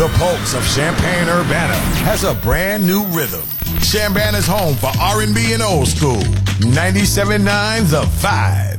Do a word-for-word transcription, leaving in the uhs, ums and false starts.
The pulse of Champaign-Urbana has a brand new rhythm. Champaign is home for R and B and old school. ninety-seven point nine The Vibe.